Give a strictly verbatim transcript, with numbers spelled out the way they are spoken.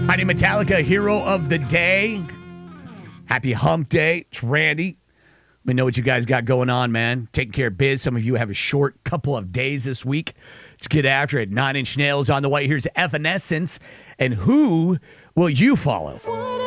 I need Metallica, Hero of the Day. Happy Hump Day. It's Randy. Let me know what you guys got going on, man. Taking care of biz. Some of you have a short couple of days this week. Let's get after it. Nine Inch Nails on the way. Here's Evanescence. And who will you follow?